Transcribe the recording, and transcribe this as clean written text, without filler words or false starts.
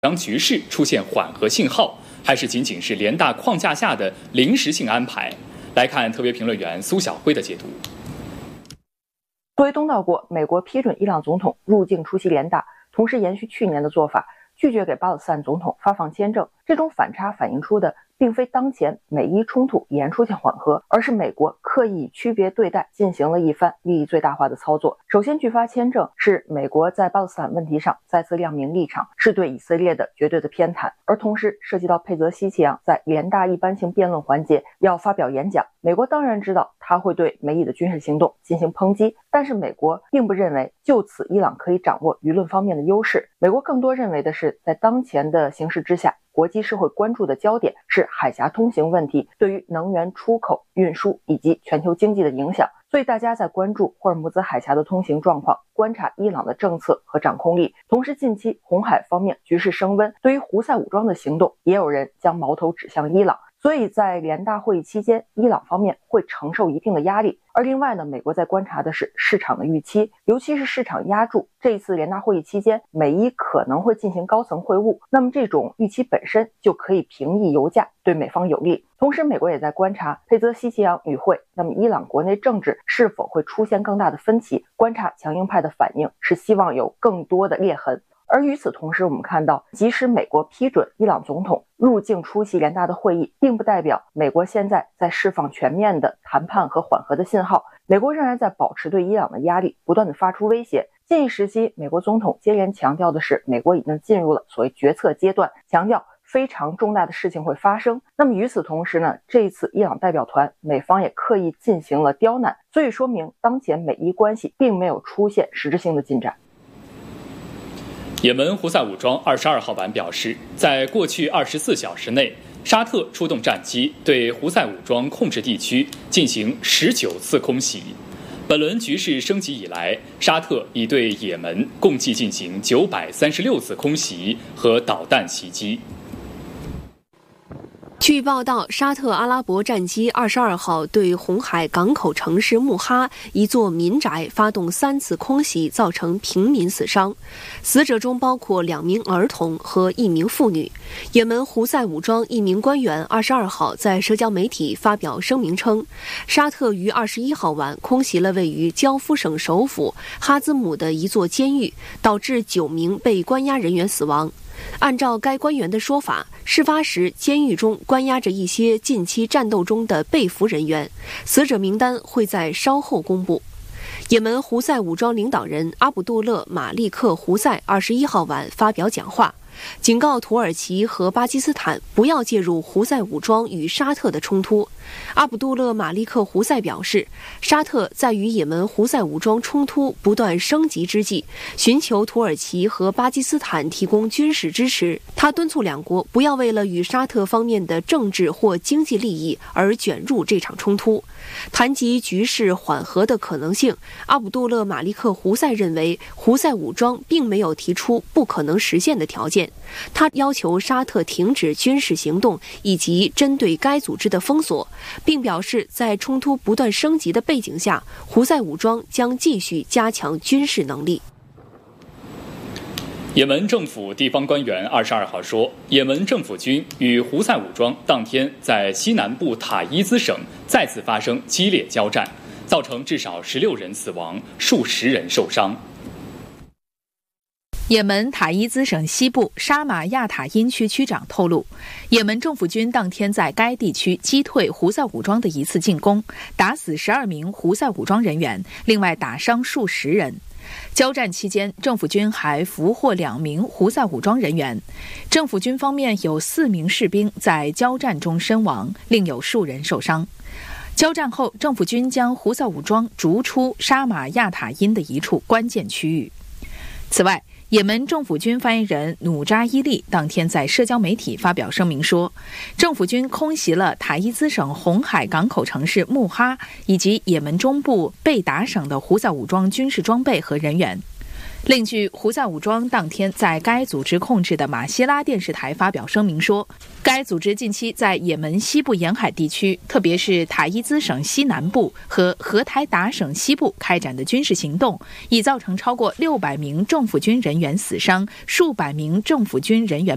让局势出现缓和信号，还是仅仅是联大框架下的临时性安排？来看特别评论员苏晓辉的解读。 作为东道国，美国批准伊朗总统入境出席联大，同时延续去年的做法，拒绝给巴勒斯坦总统发放签证。这种反差反映出的并非当前美伊冲突已然出现缓和，而是美国刻意区别对待进行了一番利益最大化的操作。首先拒发签证是美国在巴勒斯坦问题上再次亮明立场，是对以色列的绝对的偏袒，而同时涉及到佩泽西奇扬在联大一般性辩论环节要发表演讲。美国当然知道他会对美以的军事行动进行抨击，但是美国并不认为就此伊朗可以掌握舆论方面的优势。美国更多认为的是，在当前的形势之下，国际社会关注的焦点是海峡通行问题对于能源出口、运输以及全球经济的影响，所以大家在关注霍尔木兹海峡的通行状况，观察伊朗的政策和掌控力。同时近期红海方面局势升温，对于胡塞武装的行动也有人将矛头指向伊朗，所以在联大会议期间，伊朗方面会承受一定的压力。而另外呢，美国在观察的是市场的预期，尤其是市场压注这一次联大会议期间美伊可能会进行高层会晤，那么这种预期本身就可以平抑油价，对美方有利。同时美国也在观察佩泽西奇扬与会，那么伊朗国内政治是否会出现更大的分歧，观察强硬派的反应，是希望有更多的裂痕。而与此同时，我们看到即使美国批准伊朗总统入境出席联大的会议，并不代表美国现在在释放全面的谈判和缓和的信号，美国仍然在保持对伊朗的压力，不断的发出威胁。近一时期，美国总统接连强调的是美国已经进入了所谓决策阶段，强调非常重大的事情会发生。那么与此同时呢，这一次伊朗代表团美方也刻意进行了刁难，所以说明当前美伊关系并没有出现实质性的进展。 也门胡塞武装22号晚表示，在过去24小时内，沙特出动战机对胡塞武装控制地区进行19次空袭。本轮局势升级以来，沙特已对也门共计进行936次空袭和导弹袭击。 据报道，沙特阿拉伯战机22号对红海港口城市穆哈一座民宅发动3次空袭，造成平民死伤，死者中包括2名儿童和1名妇女。也门胡塞武装一名官员22号在社交媒体发表声明称，沙特于21号晚空袭了位于焦夫省首府哈兹姆的一座监狱，导致9名被关押人员死亡。按照该官员的说法，事发时监狱中关押着一些近期战斗中的被俘人员，死者名单会在稍后公布。也门胡塞武装领导人阿卜杜勒·马利克·胡塞21号晚发表讲话，警告土耳其和巴基斯坦不要介入胡塞武装与沙特的冲突。阿卜杜勒·马利克·胡塞表示，沙特在与也门胡塞武装冲突不断升级之际，寻求土耳其和巴基斯坦提供军事支持。他敦促两国不要为了与沙特方面的政治或经济利益而卷入这场冲突。谈及局势缓和的可能性，阿卜杜勒·马利克·胡塞认为，胡塞武装并没有提出不可能实现的条件。他要求沙特停止军事行动以及针对该组织的封锁，并表示在冲突不断升级的背景下，胡塞武装将继续加强军事能力。 也门政府地方官员22号说，也门政府军与胡塞武装当天在西南部塔伊兹省再次发生激烈交战，造成至少16人死亡，数十人受伤。 也门塔伊兹省西部沙马亚塔因区区长透露，也门政府军当天在该地区击退胡塞武装的一次进攻，打死12名胡塞武装人员，另外打伤数十人。交战期间，政府军还俘获2名胡塞武装人员。政府军方面有4名士兵在交战中身亡，另有数人受伤。交战后，政府军将胡塞武装逐出沙马亚塔因的一处关键区域。此外，也门政府军发言人努扎伊利当天在社交媒体发表声明说，政府军空袭了塔伊兹省红海港口城市穆哈以及也门中部贝达省的胡塞武装军事装备和人员。另据胡塞武装当天在该组织控制的马希拉电视台发表声明说，该组织近期在也门西部沿海地区，特别是塔伊兹省西南部和荷台达省西部开展的军事行动，已造成超过600名政府军人员死伤，数百名政府军人员